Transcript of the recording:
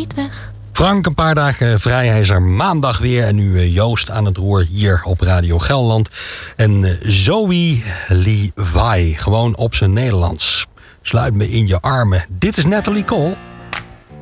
niet weg. Frank, een paar dagen vrij. Hij is er maandag weer. En nu Joost aan het roer hier op Radio Gelderland. En Zoe Levi, gewoon op zijn Nederlands. Sluit me in je armen. Dit is Natalie Cole.